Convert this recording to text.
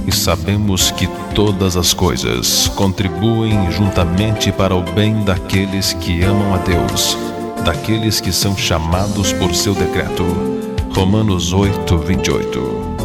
e sabemos que todas as coisas contribuem juntamente para o bem daqueles que amam a Deus, daqueles que são chamados por seu decreto. Romanos 8:28.